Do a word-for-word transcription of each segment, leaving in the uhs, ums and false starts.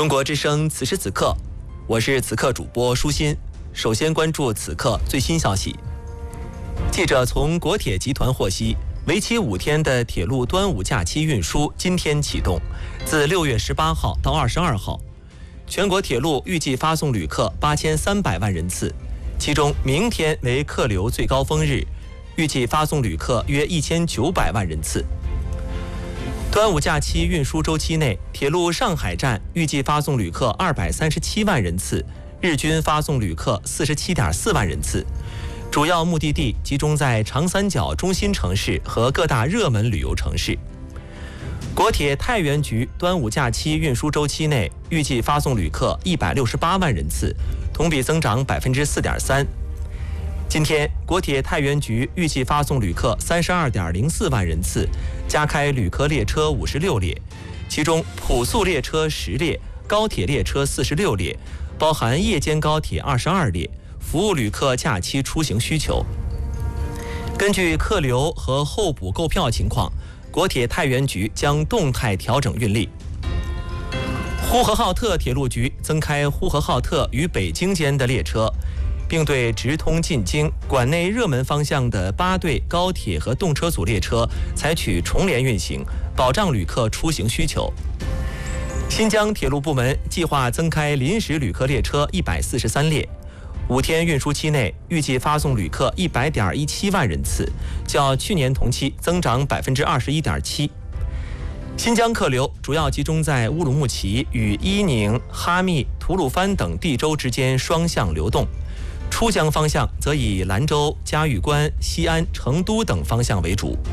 中国之声此时此刻，我是此刻主播舒心。首先关注此刻最新消息。记者从国铁集团获悉，为期五天的铁路端午假期运输今天启动，自六月十八号到二十二号，全国铁路预计发送旅客八千三百万人次，其中明天为客流最高峰日，预计发送旅客约一千九百万人次。端午假期运输周期内，铁路上海站预计发送旅客二百三十七万人次，日均发送旅客四十七点四万人次。主要目的地集中在长三角中心城市和各大热门旅游城市。国铁太原局端午假期运输周期内预计发送旅客一百六十八万人次，同比增长百分之四点三。今天，国铁太原局预计发送旅客三十二点零四万人次，加开旅客列车五十六列，其中普速列车十列，高铁列车四十六列，包含夜间高铁二十二列，服务旅客假期出行需求。根据客流和候补购票情况，国铁太原局将动态调整运力。呼和浩特铁路局增开呼和浩特与北京间的列车，并对直通进京、管内热门方向的八对高铁和动车组列车采取重联运行，保障旅客出行需求。新疆铁路部门计划增开临时旅客列车一百四十三列，五天运输期内预计发送旅客一百点一七万人次，较去年同期增长百分之二十一点七。新疆客流主要集中在乌鲁木齐与伊宁、哈密、吐鲁番等地州之间双向流动。出疆方向则以兰州、嘉峪关、西安、成都等方向为主。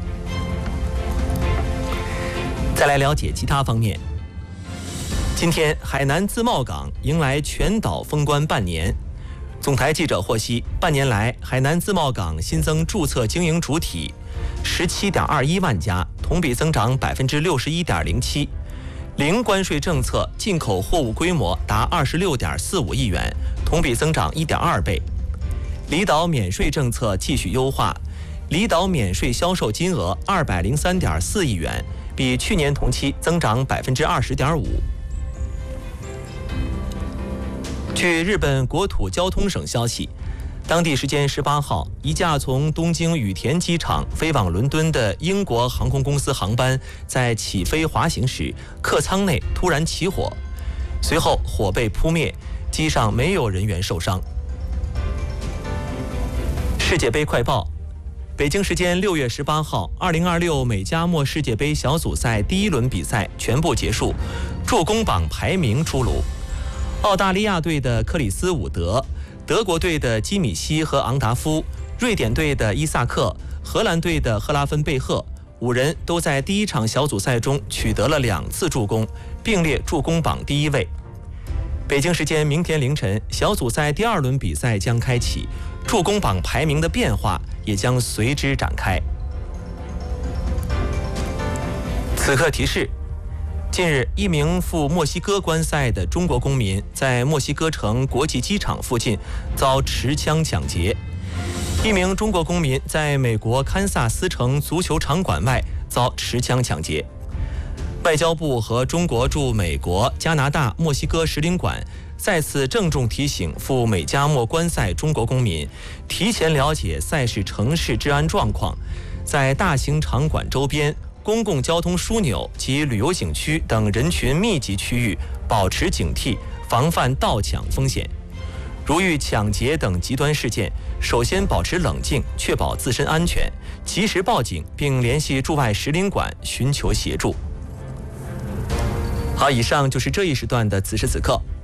再来了解其他方面。今天，海南自贸港迎来全岛封关半年。总台记者获悉，半年来，海南自贸港新增注册经营主体十七点二一万家，同比增长百分之六十一点零七。零关税政策进口货物规模达二十六点四五亿元，同比增长一点二倍。离岛免税政策继续优化，离岛免税销售金额二百零三点四亿元，比去年同期增长百分之二十点五。据日本国土交通省消息，当地时间十八号，一架从东京羽田机场飞往伦敦的英国航空公司航班在起飞滑行时，客舱内突然起火，随后火被扑灭，机上没有人员受伤。世界杯快报：北京时间六月十八号，二零二六美加墨世界杯小组赛第一轮比赛全部结束，助攻榜排名出炉。澳大利亚队的克里斯伍德，德国队的基米希和昂达夫，瑞典队的伊萨克，荷兰队的赫拉芬贝赫，五人都在第一场小组赛中取得了两次助攻，并列助攻榜第一位。北京时间明天凌晨，小组赛第二轮比赛将开启，助攻榜排名的变化也将随之展开。此刻提示：近日，一名赴墨西哥观赛的中国公民在墨西哥城国际机场附近遭持枪抢劫。一名中国公民在美国堪萨斯城足球场馆外遭持枪抢劫。外交部和中国驻美国、加拿大、墨西哥使领馆再次郑重提醒赴美加墨观赛中国公民，提前了解赛事城市治安状况，在大型场馆周边、公共交通枢纽及旅游景区等人群密集区域保持警惕，防范盗抢风险。如遇抢劫等极端事件，首先保持冷静，确保自身安全，及时报警并联系驻外使领馆寻求协助。好，以上就是这一时段的此时此刻，